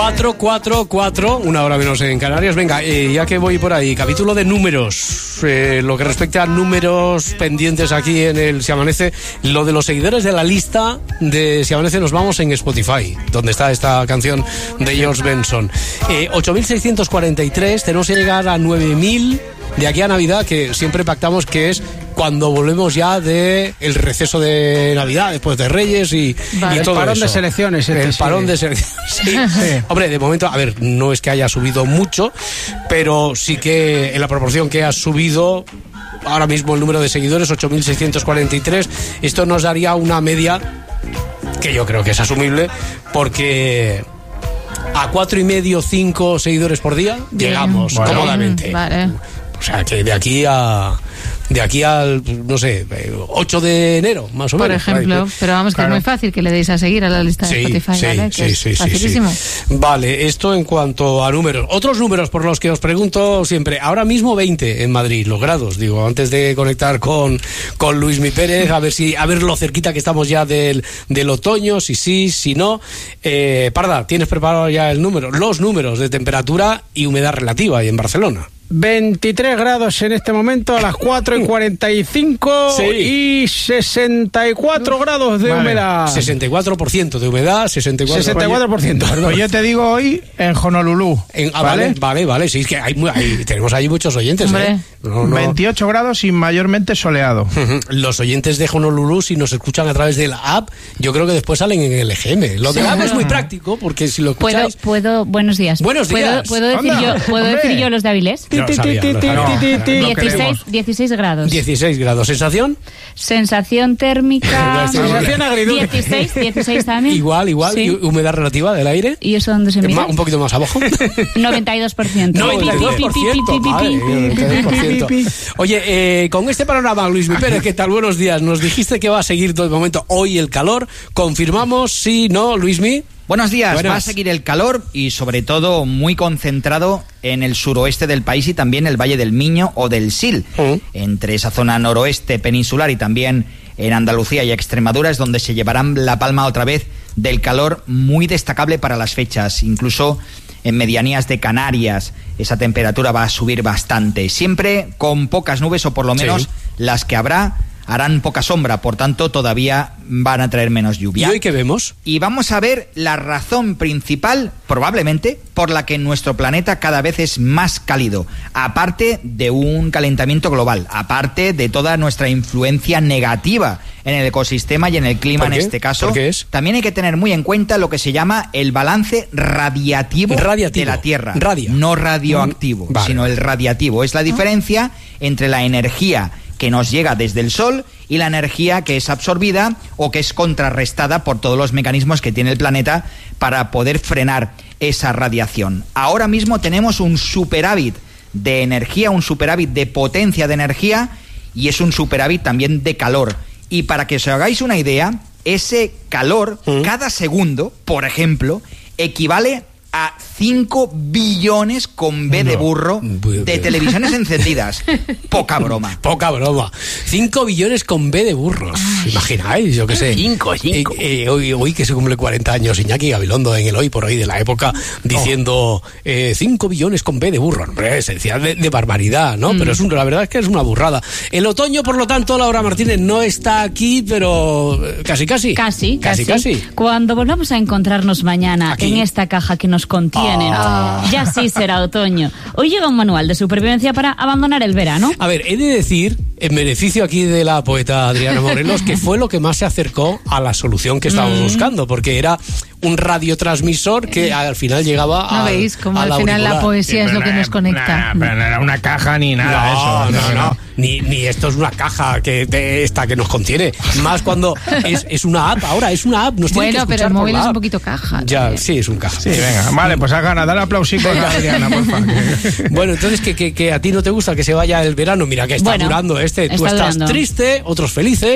4, una hora menos en Canarias. Venga, ya que voy por ahí, capítulo de números. Lo que respecta a números pendientes aquí en el Si Amanece, lo de los seguidores de la lista de Si Amanece, nos vamos en Spotify, donde está esta canción de George Benson. 8.643, tenemos que llegar a 9.000 de aquí a Navidad, que siempre pactamos que es cuando volvemos ya de el receso de Navidad, después de Reyes y todo eso. El parón de selecciones. El parón de selecciones, sí. Hombre, de momento, a ver, no es que haya subido mucho, pero sí que en la proporción que ha subido ahora mismo el número de seguidores, 8.643, esto nos daría una media que yo creo que es asumible, porque a 4,5, 5 seguidores por día llegamos cómodamente. Vale. O sea, que de aquí al, no sé, 8 de enero, más o menos. Por ejemplo, pero vamos, que es muy fácil que le deis a seguir a la lista de Spotify, ¿vale? Sí, facilísimo. Sí. Vale, esto en cuanto a números. Otros números por los que os pregunto siempre. Ahora mismo 20 en Madrid, los grados, digo, antes de conectar con Luismi Pérez, a ver lo cerquita que estamos ya del otoño, si sí, si no. Parda, ¿tienes preparado ya los números de temperatura y humedad relativa ahí en Barcelona? 23 grados en este momento a las 4:45 y 64 grados de humedad. 64% de humedad, 64%. Pues yo te digo hoy en Honolulu. Vale. Sí, es que tenemos ahí muchos oyentes. No. 28 grados y mayormente soleado. Los oyentes de Honolulu, si nos escuchan a través de la app, yo creo que después salen en el EGM. Lo de la app es muy práctico, porque si lo escucháis... Buenos días. Buenos días. ¿Puedo decir yo los de Avilés? 16 grados. 16 grados. ¿Sensación? Sensación térmica. Sensación agridulce. 16 también. Igual. Sí. ¿Y humedad relativa del aire? ¿Y eso dónde se mira? Un poquito más abajo. 92%. 92%. Oye, con este panorama, Luismi Pérez, ¿qué tal? Buenos días. Nos dijiste que va a seguir todo el momento hoy el calor. ¿Confirmamos? Sí, no, Luismi. Buenos días, va a seguir el calor y sobre todo muy concentrado en el suroeste del país y también el Valle del Miño o del Sil. Entre esa zona noroeste peninsular y también en Andalucía y Extremadura es donde se llevarán la palma otra vez del calor muy destacable para las fechas. Incluso en medianías de Canarias esa temperatura va a subir bastante. Siempre con pocas nubes o por lo menos las que habrá harán poca sombra, por tanto todavía van a traer menos lluvia. ¿Y hoy qué vemos? Y vamos a ver la razón principal, probablemente, por la que nuestro planeta cada vez es más cálido, aparte de un calentamiento global, aparte de toda nuestra influencia negativa en el ecosistema y en el clima en este caso. ¿Por qué es? También hay que tener muy en cuenta lo que se llama el balance radiativo. de la Tierra. No radioactivo, sino el radiativo. Es la diferencia entre la energía que nos llega desde el Sol y la energía que es absorbida o que es contrarrestada por todos los mecanismos que tiene el planeta para poder frenar esa radiación. Ahora mismo tenemos un superávit de energía, un superávit de potencia de energía y es un superávit también de calor. Y para que os hagáis una idea, ese calor cada segundo, por ejemplo, equivale a 5 billones con B de burro de televisiones encendidas. Poca broma. 5 billones con B de burros. ¿Imagináis? Yo qué sé. 5. Hoy que se cumple 40 años, Iñaki Gabilondo en el Hoy por Hoy de la época diciendo 5 billones con B de burro. Hombre, se decía de barbaridad, ¿no? Pero la verdad es que es una burrada. El otoño, por lo tanto, Laura Martínez no está aquí, pero casi. Casi. Cuando volvamos a encontrarnos mañana aquí, en esta caja que nos contienen, ya sí será otoño. Hoy llega un manual de supervivencia para abandonar el verano. A ver, he de decir, en beneficio aquí de la poeta Adriana Morelos, que fue lo que más se acercó a la solución que estábamos buscando, porque era un radiotransmisor que al final llegaba a... ¿No veis cómo al final la poesía es lo que nos conecta? Pero no era una caja ni nada de eso. No. Ni esto es una caja que nos contiene. Más cuando es una app ahora, es una app. Bueno, pero el móvil es un poquito caja. Ya, sí, es un caja. Sí, venga. Vale, pues hagan, dale aplausico a Adriana, por favor. Bueno, entonces, que a ti no te gusta que se vaya el verano. Mira, que está durando Tú estás triste, otros felices.